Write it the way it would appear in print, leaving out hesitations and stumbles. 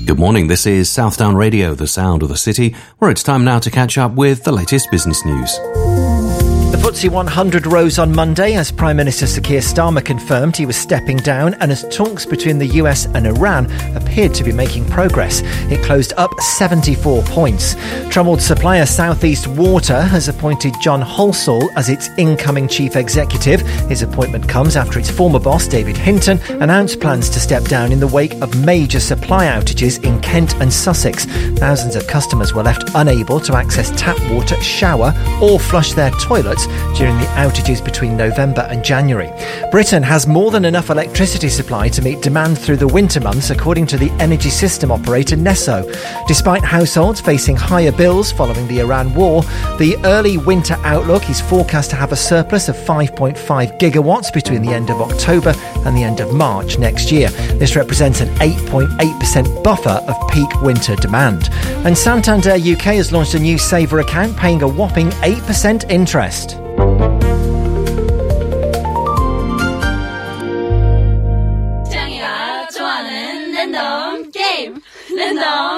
Good morning, this is Southdown Radio, the sound of the city, where it's time now to catch up with the latest business news. The FTSE 100 rose on Monday as Prime Minister Sir Keir Starmer confirmed he was stepping down and as talks between the US and Iran appeared to be making progress. It closed up 74 points. Troubled supplier South East Water has appointed John Halsall as its incoming chief executive. His appointment comes after its former boss, David Hinton, announced plans to step down in the wake of major supply outages in Kent and Sussex. Thousands of customers were left unable to access tap water, shower or flush their toilets during the outages between November and January. Britain has more than enough electricity supply to meet demand through the winter months, according to the energy system operator NESO. Despite households facing higher bills following the Iran war, the early winter outlook is forecast to have a surplus of 5.5 gigawatts between the end of October and the end of March next year. This represents an 8.8% buffer of peak winter demand. And Santander UK has launched a new saver account paying a whopping 8% interest. 짱이가 좋아하는 랜덤 게임 랜덤